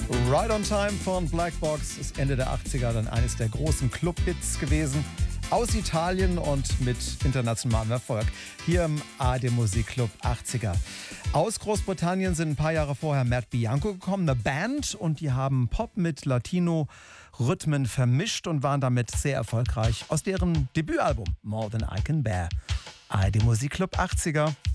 Right on Time von Black Box ist Ende der 80er dann eines der großen Club-Hits gewesen. Aus Italien und mit internationalem Erfolg. Hier im ARD Musikclub 80er. Aus Großbritannien sind ein paar Jahre vorher Matt Bianco gekommen, eine Band, und die haben Pop mit Latino-Rhythmen vermischt und waren damit sehr erfolgreich. Aus deren Debütalbum More Than I Can Bear. ARD Musikclub 80er.